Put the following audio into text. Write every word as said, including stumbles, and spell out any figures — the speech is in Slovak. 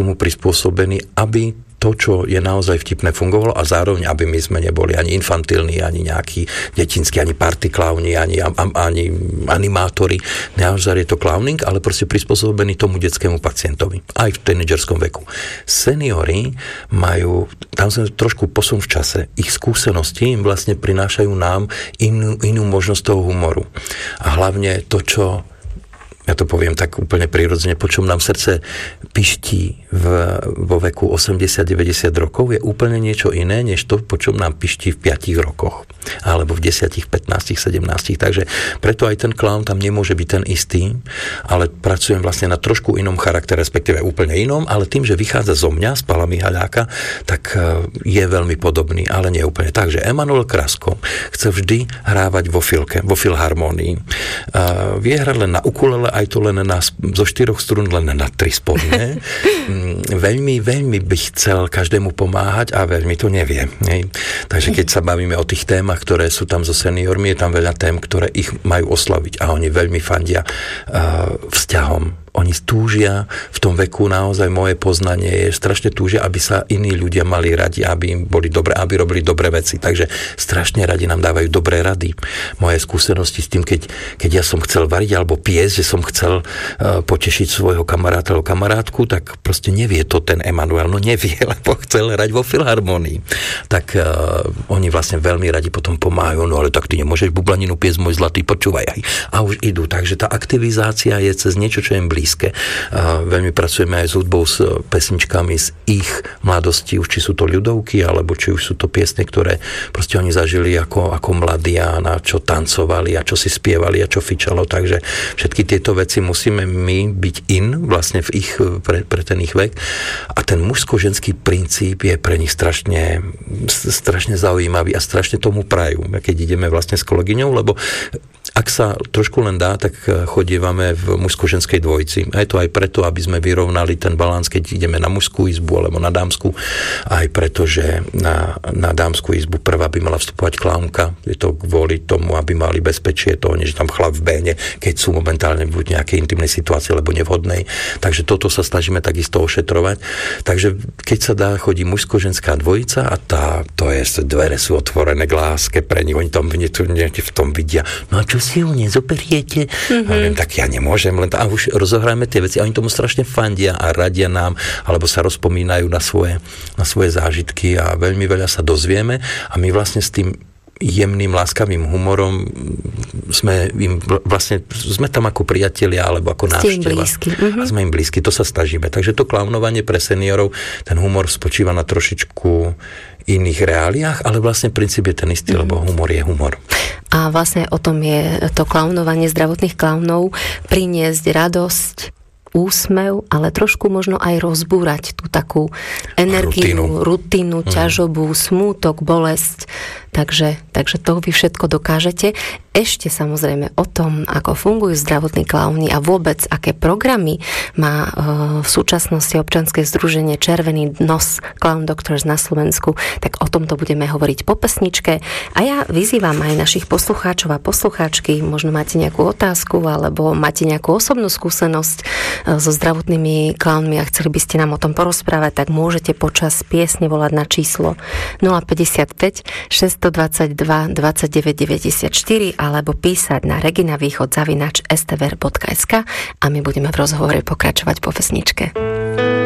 tomu prispôsobený, aby to, čo je naozaj vtipné, fungovalo a zároveň, aby my sme neboli ani infantilní, ani nejakí detinskí, ani party klauni, ani, ani animátori. Naozaj je to clowning, ale proste prispôsobený tomu detskému pacientovi. Aj v tínedžerskom veku. Seniori majú, tam sme trošku posun v čase, ich skúsenosti im vlastne prinášajú nám inú, inú možnosť toho humoru. A hlavne to, čo ja to poviem tak úplne prirodzene, po čom nám srdce piští v, vo veku osemdesiat deväťdesiat rokov, je úplne niečo iné, než to, po čom nám piští v piatich rokoch. Alebo v desiatich, pätnástich, sedemnástich. Takže preto aj ten klaun tam nemôže byť ten istý, ale pracujem vlastne na trošku inom charaktere, respektíve úplne inom, ale tým, že vychádza zo mňa, z Pála Mihaľáka, tak je veľmi podobný, ale nie úplne. Takže Emanuel Krasko chce vždy hrávať vo filke, vo filharmonii. Vie hrať len na ukulele, aj to len na, zo štyroch strún len na tri spodne. veľmi, veľmi by chcel každému pomáhať a veľmi to nevie. Nej? Takže keď sa bavíme o tých témach, ktoré sú tam so seniormi, je tam veľa tém, ktoré ich majú oslaviť a oni veľmi fandia uh, vzťahom. Oni túžia v tom veku, naozaj moje poznanie je, strašne túžia, aby sa iní ľudia mali radi, aby im boli dobre, aby robili dobré veci. Takže strašne radi nám dávajú dobré rady. Moje skúsenosti s tým, keď, keď ja som chcel variť alebo piesť, že som chcel uh, potešiť svojho kamaráta alebo kamarátku, tak proste nevie to ten Emanuel, no nevie, lebo chcel hrať vo filharmonii. Tak uh, oni vlastne veľmi radi potom pomáhajú, no ale tak ty nemôžeš bublaninu piesť, môj zlatý, počúvaj aj. A už idú. Takže tá aktivizácia je cez niečo, čo je im blízke. A veľmi pracujeme aj s hudbou, s pesničkami z ich mladosti, už či sú to ľudovky, alebo či už sú to piesne, ktoré proste oni zažili ako, ako mladí a na čo tancovali a čo si spievali a čo fičalo. Takže všetky tieto veci musíme my byť in vlastne v ich, pre, pre ten ich vek. A ten mužsko-ženský princíp je pre nich strašne, strašne zaujímavý a strašne tomu prajú, keď ideme vlastne s kolegyňou, lebo ak sa trošku len dá, tak chodívame v mužsko-ženskej dvojici. A je to aj preto, aby sme vyrovnali ten balans, keď ideme na mužskú izbu alebo na dámsku. Aj preto, že na, na dámsku izbu prvá by mala vstupovať klaunka. Je to kvôli tomu, aby mali bezpečie toho, než tam chlap v béne, keď sú momentálne v nejakej intimnej situácii alebo nevhodnej. Takže toto sa snažíme takisto ošetrovať. Takže keď sa dá, chodí mužsko-ženská dvojica a tá, to je, dvere sú otvorené k láske pre nich. Oni tam v tom vidia. No a čo si ju nezoperiete? Mm-hmm. A viem, tak ja nemôžem, len a už rozohráme tie veci a oni tomu strašne fandia a radia nám, alebo sa rozpomínajú na svoje, na svoje zážitky a veľmi veľa sa dozvieme a my vlastne s tým jemným, láskavým humorom sme im vlastne, sme tam ako priatelia alebo ako návšteva. A sme im blízky, to sa snažíme. Takže to klaunovanie pre seniorov, ten humor spočíva na trošičku iných reáliách, ale vlastne princíp je ten istý, mm. lebo humor je humor. A vlastne o tom je to klaunovanie zdravotných klaunov, priniesť radosť, úsmev, ale trošku možno aj rozbúrať tú takú energiu, rutinu, rutinu mm. ťažobu, smútok, bolesť. Takže, takže to vy všetko dokážete. Ešte samozrejme o tom, ako fungujú zdravotní klauni a vôbec aké programy má uh, v súčasnosti občianske združenie Červený nos Clown Doctors na Slovensku, tak o tomto budeme hovoriť po pesničke. A ja vyzývam aj našich poslucháčov a poslucháčky, možno máte nejakú otázku alebo máte nejakú osobnú skúsenosť uh, so zdravotnými klaunmi a chceli by ste nám o tom porozprávať, tak môžete počas piesne volať na číslo nula päťdesiatpäť šesťstodvadsaťdva dvadsaťdeväť deväťdesiatštyri alebo písať na reginavýchod zavináč es té vé er bodka es ká a my budeme v rozhovore pokračovať po pesničke.